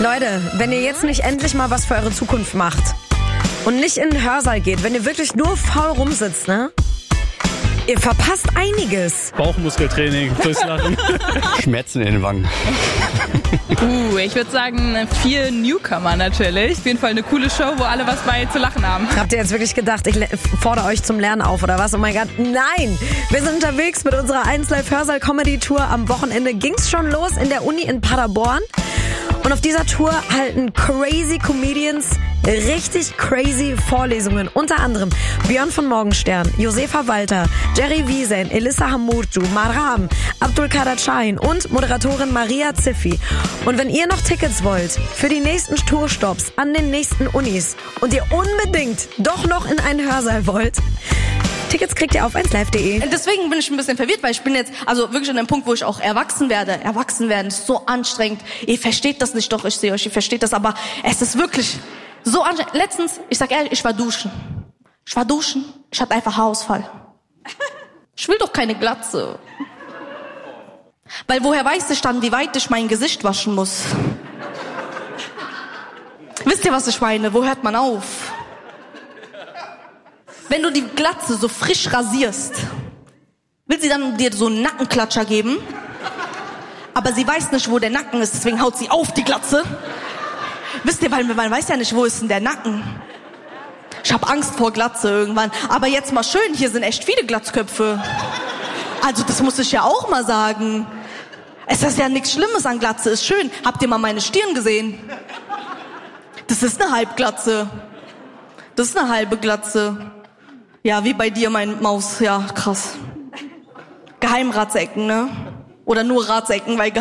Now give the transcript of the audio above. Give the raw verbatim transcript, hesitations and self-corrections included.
Leute, wenn ihr jetzt nicht endlich mal was für eure Zukunft macht und nicht in den Hörsaal geht, wenn ihr wirklich nur faul rumsitzt, ne? Ihr verpasst einiges. Bauchmuskeltraining durchs Lachen. Schmerzen in den Wangen. Uh, ich würde sagen, vier Newcomer natürlich. Auf jeden Fall eine coole Show, wo alle was bei zu lachen haben. Habt ihr jetzt wirklich gedacht, ich fordere euch zum Lernen auf oder was? Oh mein Gott, nein! Wir sind unterwegs mit unserer eins Live Hörsaal Comedy Tour. Am Wochenende ging's schon los in der Uni in Paderborn. Und auf dieser Tour halten crazy Comedians richtig crazy Vorlesungen. Unter anderem Björn von Morgenstern, Josefa Walter, Jerry Wiesen, Elissa Hamurcu, Maram, Abdul Kader Chahin und Moderatorin Maria Ziffi. Und wenn ihr noch Tickets wollt für die nächsten Tourstops an den nächsten Unis und ihr unbedingt doch noch in einen Hörsaal wollt, Tickets kriegt ihr auf eins live punkt de. Deswegen bin ich ein bisschen verwirrt, weil ich bin jetzt also wirklich an dem Punkt, wo ich auch erwachsen werde. Erwachsen werden ist so anstrengend. Ihr versteht das nicht, doch, ich sehe euch, ihr versteht das, aber es ist wirklich so anstrengend. Letztens, ich sag ehrlich, ich war duschen. Ich war duschen, ich hatte einfach Haarausfall. Ich will doch keine Glatze. Weil woher weiß ich dann, wie weit ich mein Gesicht waschen muss? Wisst ihr, was ich meine? Wo hört man auf? Wenn du die Glatze so frisch rasierst, will sie dann dir so einen Nackenklatscher geben, aber sie weiß nicht, wo der Nacken ist, deswegen haut sie auf die Glatze. Wisst ihr, weil man weiß ja nicht, wo ist denn der Nacken. Ich habe Angst vor Glatze irgendwann, aber jetzt mal schön, hier sind echt viele Glatzköpfe. Also das muss ich ja auch mal sagen. Es ist ja nichts Schlimmes an Glatze, ist schön. Habt ihr mal meine Stirn gesehen? Das ist eine Halbglatze. Das ist eine halbe Glatze. Ja, wie bei dir, mein Maus. Ja, krass. Geheimratsecken, ne? Oder nur Ratsecken, weil